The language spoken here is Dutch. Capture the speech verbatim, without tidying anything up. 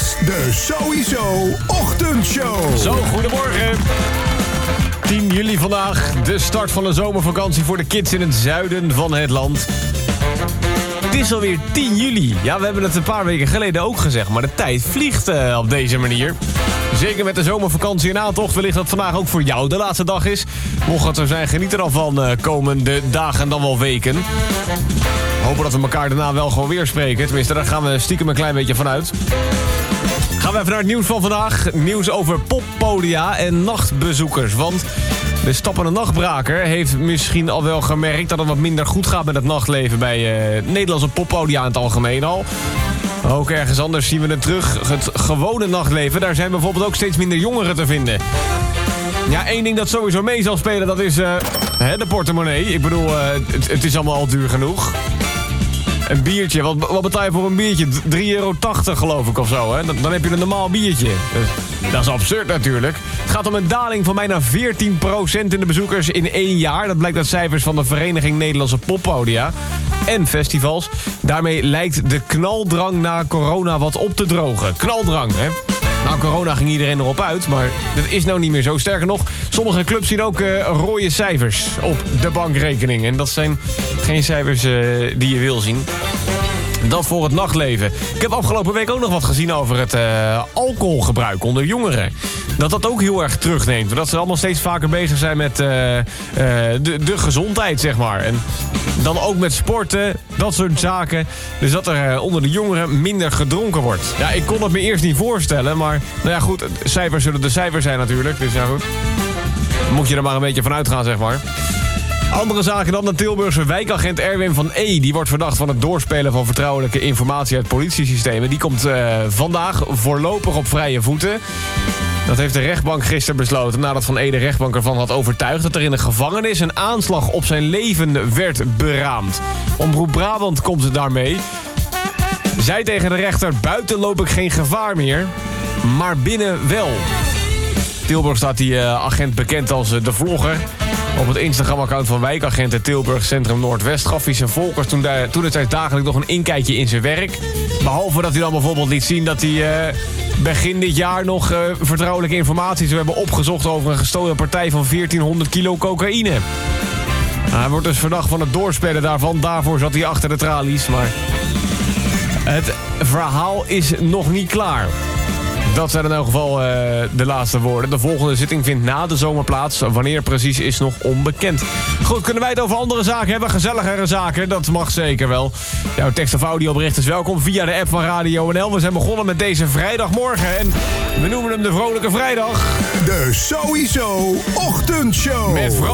is de Sowieso Ochtendshow. Zo, goedemorgen. tien juli vandaag, de start van de zomervakantie voor de kids in het zuiden van het land. Het is alweer tien juli. Ja, we hebben het een paar weken geleden ook gezegd, maar de tijd vliegt uh, op deze manier. Zeker met de zomervakantie en aantocht. Wellicht dat vandaag ook voor jou de laatste dag is. Mocht het er zijn, geniet er dan van uh, komende dagen en dan wel weken. Hopen dat we elkaar daarna wel gewoon weer spreken. Tenminste, daar gaan we stiekem een klein beetje vanuit. Gaan we even naar het nieuws van vandaag. Nieuws over poppodia en nachtbezoekers. Want de stappende nachtbraker heeft misschien al wel gemerkt dat het wat minder goed gaat met het nachtleven bij uh, Nederlandse poppodia in het algemeen al. Ook ergens anders zien we het terug. Het gewone nachtleven, daar zijn bijvoorbeeld ook steeds minder jongeren te vinden. Ja, één ding dat sowieso mee zal spelen, dat is uh, hè, de portemonnee. Ik bedoel, uh, het, het is allemaal al duur genoeg. Een biertje, wat, wat betaal je voor een biertje? drie euro tachtig geloof ik of zo, hè? Dan, dan heb je een normaal biertje. Dus, dat is absurd natuurlijk. Het gaat om een daling van bijna veertien procent in de bezoekers in één jaar. Dat blijkt uit cijfers van de Vereniging Nederlandse Poppodia en Festivals. Daarmee lijkt de knaldrang na corona wat op te drogen. Knaldrang, hè? Nou, corona ging iedereen erop uit, maar dat is nou niet meer zo. Sterker nog, sommige clubs zien ook uh, rode cijfers op de bankrekening. En dat zijn geen cijfers uh, die je wil zien. Dat voor het nachtleven. Ik heb afgelopen week ook nog wat gezien over het uh, alcoholgebruik onder jongeren. Dat dat ook heel erg terugneemt. Doordat ze allemaal steeds vaker bezig zijn met uh, uh, de, de gezondheid, zeg maar. En dan ook met sporten, dat soort zaken. Dus dat er uh, onder de jongeren minder gedronken wordt. Ja, ik kon het me eerst niet voorstellen. Maar nou ja, goed, cijfers zullen de cijfers zijn natuurlijk. Dus ja, goed. Moet je er maar een beetje van uitgaan, zeg maar. Andere zaken dan. De Tilburgse wijkagent Erwin van E. Die wordt verdacht van het doorspelen van vertrouwelijke informatie uit politiesystemen. Die komt uh, vandaag voorlopig op vrije voeten. Dat heeft de rechtbank gisteren besloten nadat Van E de rechtbank ervan had overtuigd dat er in de gevangenis een aanslag op zijn leven werd beraamd. Omroep Brabant komt het daarmee. Zij tegen de rechter: buiten loop ik geen gevaar meer, maar binnen wel. Tilburg staat die uh, agent bekend als uh, de vlogger. Op het Instagram-account van wijkagenten Tilburg Centrum Noordwest gaf hij zijn volgers toen, daar, toen het tijd dagelijks nog een inkijkje in zijn werk. Behalve dat hij dan bijvoorbeeld liet zien dat hij uh, begin dit jaar nog uh, vertrouwelijke informatie zou hebben opgezocht over een gestolen partij van veertienhonderd kilo cocaïne. Nou, hij wordt dus verdacht van het doorspelen daarvan. Daarvoor zat hij achter de tralies, maar het verhaal is nog niet klaar. Dat zijn in elk geval uh, de laatste woorden. De volgende zitting vindt na de zomer plaats. Wanneer precies is nog onbekend. Goed, kunnen wij het over andere zaken hebben? Gezelligere zaken, dat mag zeker wel. Jouw tekst- of audiobericht is welkom via de app van Radio N L. We zijn begonnen met deze vrijdagmorgen en we noemen hem de Vrolijke Vrijdag. De Sowieso Ochtendshow. Met vrolijke